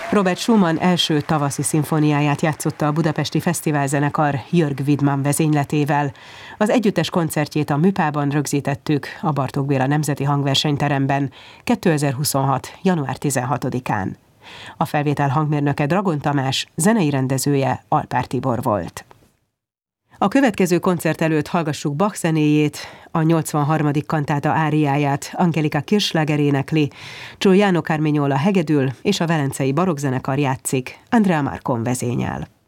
Robert Schumann első tavaszi szimfóniáját játszotta a Budapesti Fesztiválzenekar Jörg Widmann vezényletével. Az együttes koncertjét a Műpában rögzítettük a Bartók Béla Nemzeti Hangversenyteremben 2026. január 16-án. A felvétel hangmérnöke Dragon Tamás, zenei rendezője Alpár Tibor volt. A következő koncert előtt hallgassuk Bach zenéjét, a 83. kantáta áriáját Angelika Kirchschlager énekli, Giuliano Carmignola hegedül és a Velencei Barokkzenekar játszik, Andrea Marcon vezényel.